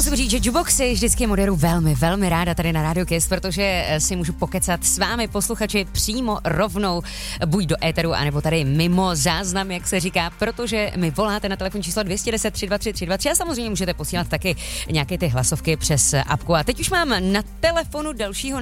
musím říct, že Jukeboxy vždycky moderuju velmi, velmi ráda tady na Radio Kiss, protože si můžu pokecat s vámi posluchači přímo rovnou, buď do éteru, anebo tady mimo záznam, jak se říká, protože mi voláte na telefon číslo 210 323 323 a samozřejmě můžete posílat taky nějaké ty hlasovky přes apku. A teď už mám na telefonu dalšího